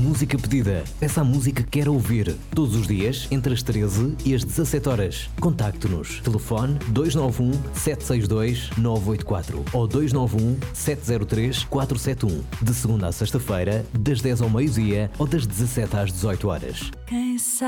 música pedida. Peça a música que quer ouvir. Todos os dias, entre as 13 e as 17 horas. Contacte-nos. Telefone 291 762 984 ou 291 703 471. De segunda a sexta-feira, das 10 ao meio-dia ou das 17 às 18 horas. Quem sabe